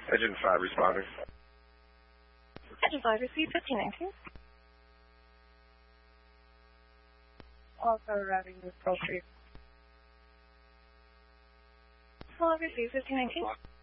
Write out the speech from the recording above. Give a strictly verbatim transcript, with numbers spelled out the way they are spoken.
Agent five responding. Agent five, receive fifteen nineteen. Also routing with Pearl Street. Hello, receive fifteen nineteen.